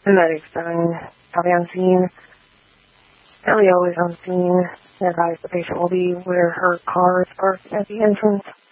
The medics probably on scene. Elio is on scene and advised the patient will be where her car is parked at the entrance.